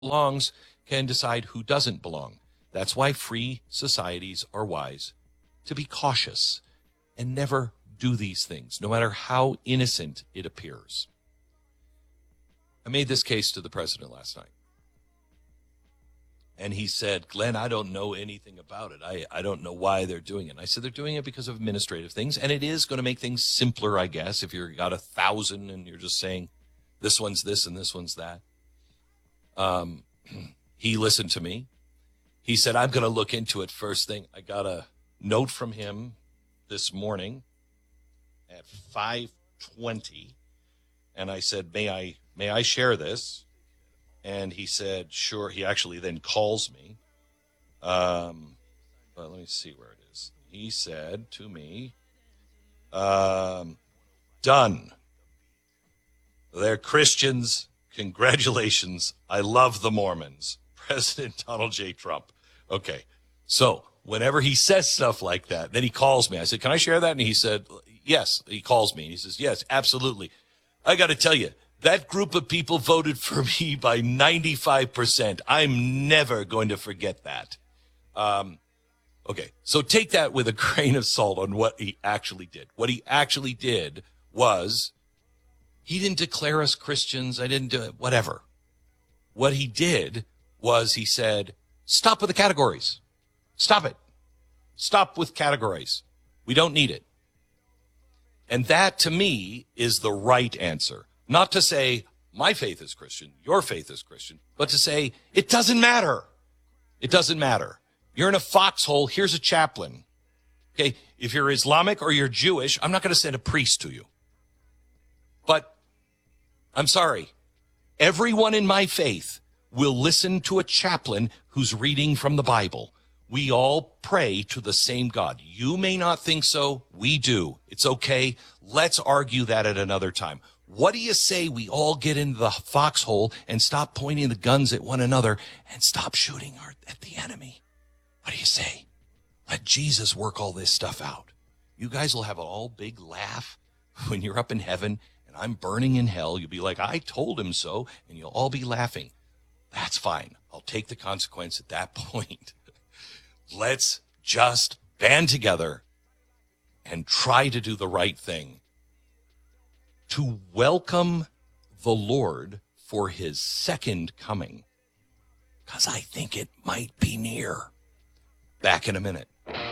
belongs can decide who doesn't belong. That's why free societies are wise to be cautious and never do these things, no matter how innocent it appears. I made this case to the president last night. And he said, Glenn, I don't know anything about it. I don't know why they're doing it. And I said, they're doing it because of administrative things. And it is going to make things simpler, I guess, if you've got 1,000 and you're just saying this one's this and this one's that. He listened to me. He said, I'm going to look into it first thing. I got a note from him this morning at 5:20. And I said, may I share this? And he said, sure. He actually then calls me. But let me see where it is. He said to me, done. They're Christians. Congratulations. I love the Mormons. President Donald J. Trump. Okay. So whenever he says stuff like that, then he calls me. I said, can I share that? And he said, yes. He calls me. He says, yes, absolutely. I got to tell you, that group of people voted for me by 95%. I'm never going to forget that. Okay, so take that with a grain of salt on what he actually did. What he actually did was he didn't declare us Christians. I didn't do it, whatever. What he did was he said, stop with the categories. Stop it. Stop with categories. We don't need it. And that, to me, is the right answer. Not to say, my faith is Christian, your faith is Christian, but to say, it doesn't matter. It doesn't matter. You're in a foxhole, here's a chaplain. Okay, if you're Islamic or you're Jewish, I'm not going to send a priest to you. But I'm sorry, everyone in my faith will listen to a chaplain who's reading from the Bible. We all pray to the same God. You may not think so. We do. It's okay. Let's argue that at another time. What do you say we all get into the foxhole and stop pointing the guns at one another and stop shooting at the enemy? What do you say? Let Jesus work all this stuff out. You guys will have an all big laugh when you're up in heaven and I'm burning in hell. You'll be like, I told him so, and you'll all be laughing. That's fine. I'll take the consequence at that point. Let's just band together and try to do the right thing. To welcome the Lord for his second coming, because I think it might be near. Back in a minute.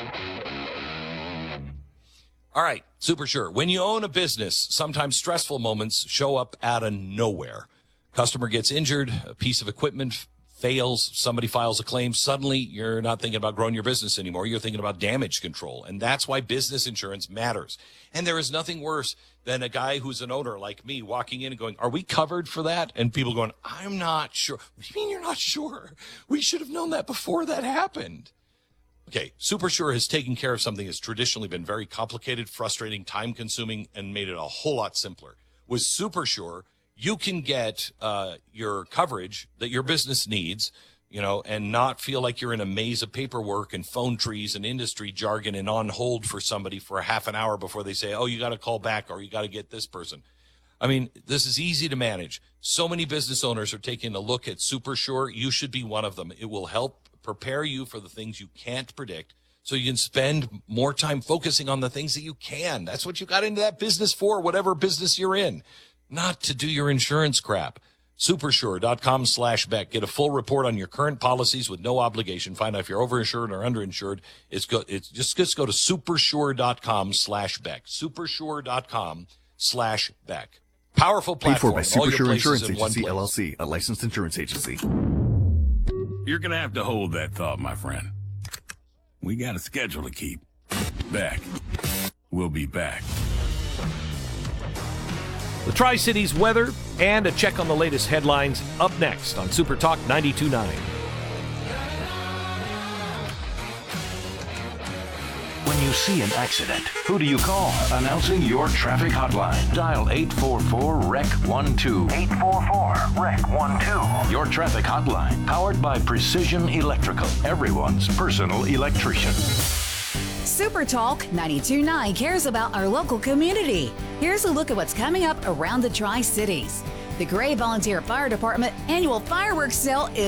All right, Super Sure. When you own a business, sometimes stressful moments show up out of nowhere. Customer gets injured, a piece of equipment fails, somebody files a claim. Suddenly, you're not thinking about growing your business anymore. You're thinking about damage control. And that's why business insurance matters. And there is nothing worse than a guy who's an owner like me walking in and going, are we covered for that? And people going, I'm not sure. What do you mean you're not sure? We should have known that before that happened. Okay, Super Sure has taken care of something that's traditionally been very complicated, frustrating, time-consuming, and made it a whole lot simpler. With Super Sure, you can get your coverage that your business needs, and not feel like you're in a maze of paperwork and phone trees and industry jargon and on hold for somebody for a half an hour before they say, oh, you got to call back or you got to get this person. I mean, this is easy to manage. So many business owners are taking a look at Super Sure. You should be one of them. It will help prepare you for the things you can't predict so you can spend more time focusing on the things that you can. That's what you got into that business for, whatever business you're in. Not to do your insurance crap. Supersure.com/Beck. Get a full report on your current policies with no obligation. Find out if you're overinsured or underinsured. Just go to supersure.com/Beck. Supersure.com/Beck. Powerful platform. Paid for by Supersure Insurance Agency, LLC, a licensed insurance agency. You're going to have to hold that thought, my friend. We got a schedule to keep. Back. We'll be back. The Tri-Cities weather and a check on the latest headlines up next on Super Talk 92.9. When you see an accident, who do you call? Announcing your traffic hotline. Dial 844-REC-12. 844-REC-12. Your traffic hotline, powered by Precision Electrical, everyone's personal electrician. Super Talk 92.9 cares about our local community. Here's a look at what's coming up around the Tri-Cities. The Gray Volunteer Fire Department annual fireworks sale is